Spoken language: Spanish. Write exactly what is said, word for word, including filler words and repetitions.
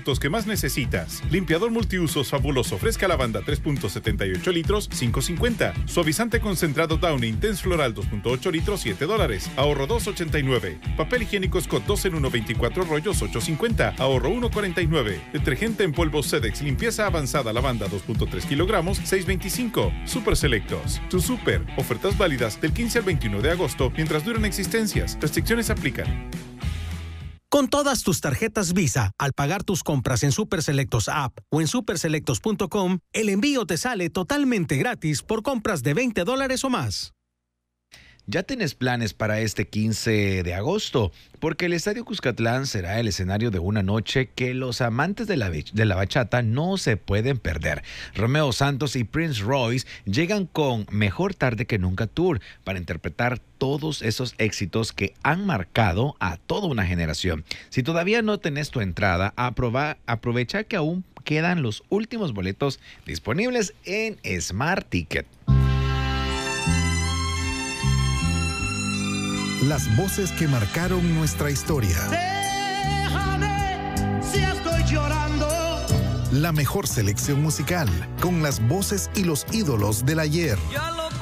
productos que más necesitas. Limpiador multiusos fabuloso Fresca Lavanda tres punto setenta y ocho litros, cinco cincuenta. Suavizante concentrado Downy Intense Floral dos punto ocho litros, siete dólares. Ahorro dos ochenta y nueve. Papel higiénico Scott dos en uno veinticuatro rollos, ocho cincuenta. Ahorro uno cuarenta y nueve. Detergente en polvo Sedex limpieza avanzada lavanda dos punto tres kilogramos, seis veinticinco. Super Selectos. Tu super. Ofertas válidas del quince al veintiuno de agosto mientras duran existencias. Restricciones aplican. Con todas tus tarjetas Visa, al pagar tus compras en Super Selectos App o en super selectos punto com, el envío te sale totalmente gratis por compras de veinte dólares o más. ¿Ya tienes planes para este quince de agosto? Porque el Estadio Cuscatlán será el escenario de una noche que los amantes de la, de la bachata no se pueden perder. Romeo Santos y Prince Royce llegan con Mejor Tarde que Nunca Tour para interpretar todos esos éxitos que han marcado a toda una generación. Si todavía no tenés tu entrada, aproba, aprovecha que aún quedan los últimos boletos disponibles en Smart Ticket. Las voces que marcaron nuestra historia. Déjame si estoy llorando. La mejor selección musical, con las voces y los ídolos del ayer. Ya